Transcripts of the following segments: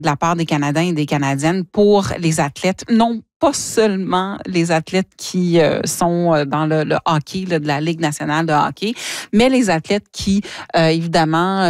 de la part des Canadiens et des Canadiennes pour les athlètes, non pas seulement les athlètes qui sont dans le hockey là, de la Ligue nationale de hockey, mais les athlètes qui, évidemment,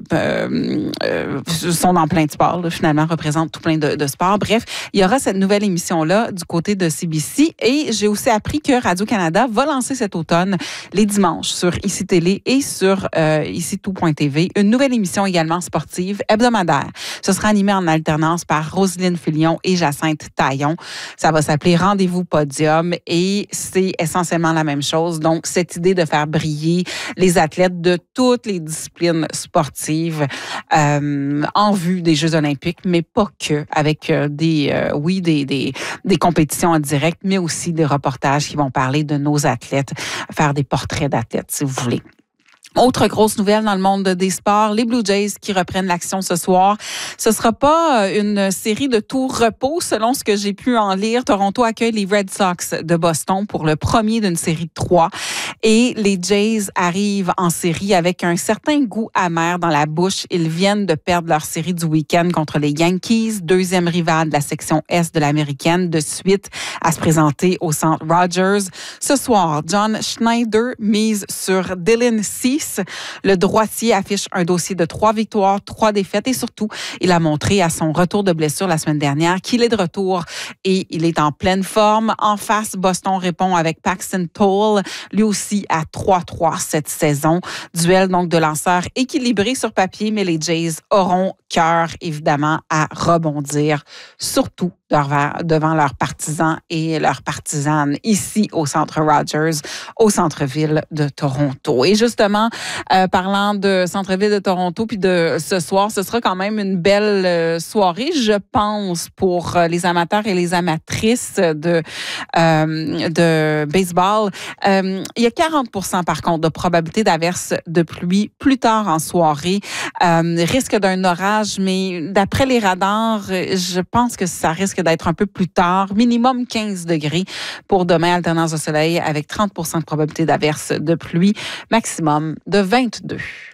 sont dans plein de sports, là, finalement, représentent tout plein de sports. Bref, il y aura cette nouvelle émission-là du côté de CBC et j'ai aussi appris que Radio-Canada va lancer cet automne, les dimanches, sur ICI Télé et sur ICI-tout.tv, une nouvelle émission également sportive hebdomadaire. Ce sera animé en alternance par Roselyne Filion et Jacinthe Taillon. Ça va s'appeler Rendez-vous Podium et c'est essentiellement la même chose. Donc, cette idée de faire briller les athlètes de toutes les disciplines sportives en vue des Jeux olympiques, mais pas que, avec des compétitions en direct, mais aussi des reportages qui vont parler de nos athlètes, faire des portraits d'athlètes, si vous voulez. Autre grosse nouvelle dans le monde des sports, les Blue Jays qui reprennent l'action ce soir. Ce sera pas une série de tours repos, selon ce que j'ai pu en lire. Toronto accueille les Red Sox de Boston pour le premier d'une série de 3. Et les Jays arrivent en série avec un certain goût amer dans la bouche. Ils viennent de perdre leur série du week-end contre les Yankees, deuxième rival de la section Est de l'Américaine, de suite à se présenter au Centre Rogers. Ce soir, John Schneider mise sur Dylan Cease. Le droitier affiche un dossier de 3 victoires, 3 défaites et surtout, il a montré à son retour de blessure la semaine dernière qu'il est de retour et il est en pleine forme. En face, Boston répond avec Paxton Toll, lui aussi à 3-3 cette saison. Duel donc de lanceurs équilibré sur papier, mais les Jays auront cœur évidemment à rebondir, surtout devant leurs partisans et leurs partisanes ici au Centre Rogers, au centre-ville de Toronto. Et justement, parlant de centre-ville de Toronto puis de ce soir, ce sera quand même une belle soirée, je pense, pour les amateurs et les amatrices de baseball. Il y a 40% par contre de probabilité d'averse de pluie plus tard en soirée. Risque d'un orage, mais d'après les radars, je pense que ça risque d'être un peu plus tard. Minimum 15 degrés pour demain, alternance de soleil avec 30% de probabilité d'averse de pluie. Maximum de 22.